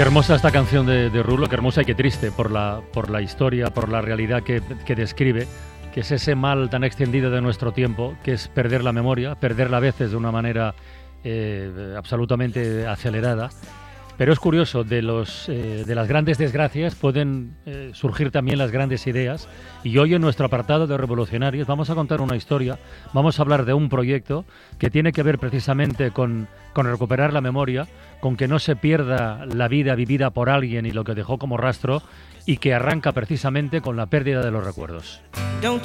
Qué hermosa esta canción de Rulo, qué hermosa y qué triste por la historia, por la realidad que describe, que es ese mal tan extendido de nuestro tiempo, que es perder la memoria, perderla a veces de una manera absolutamente acelerada. Pero es curioso, de las grandes desgracias pueden surgir también las grandes ideas. Y hoy en nuestro apartado de Revolucionarios vamos a contar una historia, vamos a hablar de un proyecto que tiene que ver precisamente con recuperar la memoria, con que no se pierda la vida vivida por alguien y lo que dejó como rastro, y que arranca precisamente con la pérdida de los recuerdos.